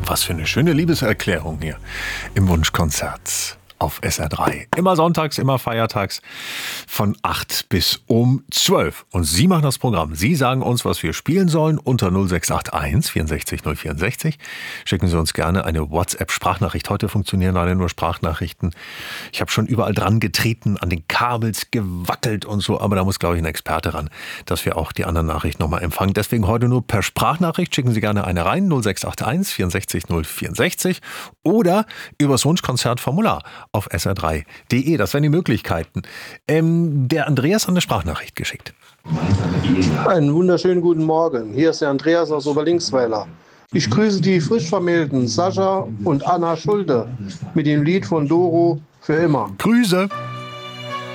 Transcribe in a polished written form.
Was für eine schöne Liebeserklärung hier im Wunschkonzert auf SR3. Immer sonntags, immer feiertags von 8 bis um 12. Und Sie machen das Programm. Sie sagen uns, was wir spielen sollen unter 0681 64 064. Schicken Sie uns gerne eine WhatsApp-Sprachnachricht. Heute funktionieren leider nur Sprachnachrichten. Ich habe schon überall dran getreten, an den Kabels gewackelt und so. Aber da muss, glaube ich, ein Experte ran, dass wir auch die anderen Nachrichten nochmal empfangen. Deswegen heute nur per Sprachnachricht. Schicken Sie gerne eine rein. 0681 64 064. Oder übers Wunschkonzertformular auf sr3.de. Das wären die Möglichkeiten. Der Andreas hat eine Sprachnachricht geschickt. Einen wunderschönen guten Morgen. Hier ist der Andreas aus Oberlinksweiler. Ich grüße die frisch vermählten Sascha und Anna Schulte mit dem Lied von Doro für immer. Grüße!